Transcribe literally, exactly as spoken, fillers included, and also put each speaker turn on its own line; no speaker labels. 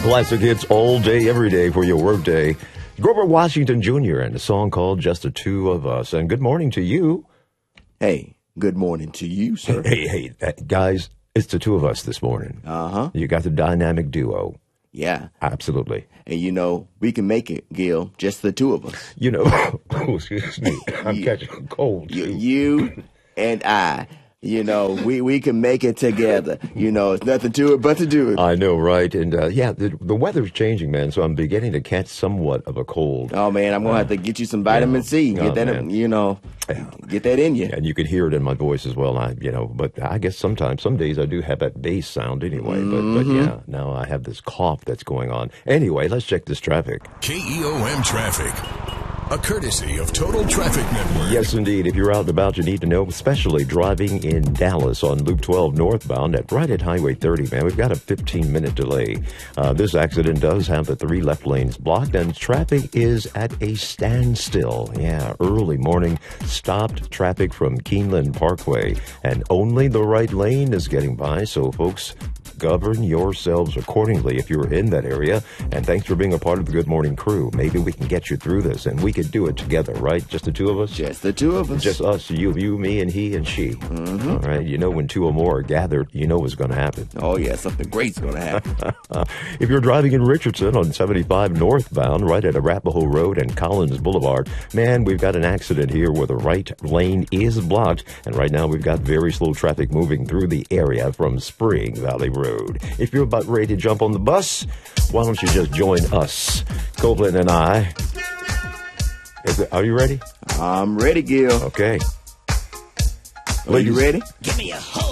Classic hits all day, every day for your work day. Grover Washington Junior and a song called Just the Two of Us. And good morning to you.
Hey, good morning to you, sir.
Hey, hey, uh, guys, it's the two of us this morning.
Uh-huh.
You got the dynamic duo.
Yeah.
Absolutely.
And, you know, we can make it, Gil, just the two of us.
You know, oh, excuse me, I'm
You-
catching a cold.
You,
too.
you and I, you know, we, we can make it together. You know, it's nothing to it but to do it.
I know, right? And, uh, yeah, the, the weather's changing, man, so I'm beginning to catch somewhat of a cold.
Oh, man, I'm going to have to get you some vitamin
yeah.
C. Get
Oh,
that,
man.
you know,
Yeah.
get that in you.
And you can hear it in my voice as well. I, you know, but I guess sometimes, some days I do have that bass sound anyway.
Mm-hmm.
But, but yeah, now I have this cough that's going on. Anyway, let's check this traffic.
K E O M Traffic, a courtesy of Total Traffic Network.
Yes, indeed. If you're out and about, you need to know, especially driving in Dallas on Loop twelve northbound at right at Highway thirty, man. We've got a fifteen-minute delay. Uh, this accident does have the three left lanes blocked, and traffic is at a standstill. Yeah, early morning stopped traffic from Keeneland Parkway, and only the right lane is getting by. So, folks, govern yourselves accordingly if you're in that area. And thanks for being a part of the Good Morning Crew. Maybe we can get you through this, and we could do it together, right? Just the two of us?
Just the two of us.
Just us, you, you, me, and he and she.
Mm-hmm.
All right. You know, when two or more are gathered, you know what's going to happen.
Oh, yeah, something great's going to happen.
If you're driving in Richardson on seventy-five northbound, right at Arapahoe Road and Collins Boulevard, man, we've got an accident here where the right lane is blocked. And right now, we've got very slow traffic moving through the area from Spring Valley Road. If you're about ready to jump on the bus, why don't you just join us, Copeland and I. Is it, are you ready?
I'm ready, Gil.
Okay.
Are you
Ladies-
ready?
Give me a hoe.